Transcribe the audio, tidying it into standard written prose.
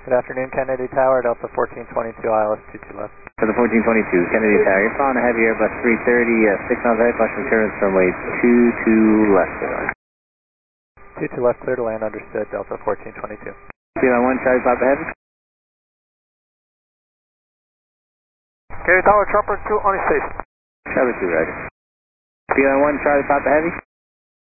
Good afternoon, Kennedy Tower, Delta 1422, ILS 22 left. For the 1422, Kennedy Tower, you're following a heavy Airbus 330, 6 miles ahead, watching turns runway 22 left. 22 left, clear to land, understood, Delta 1422. Beeline 1, Charlie Papa Heavy. Kennedy Tower, Chopper 2 on his station. Charlie 2, roger. Beeline 1, Charlie Papa Heavy.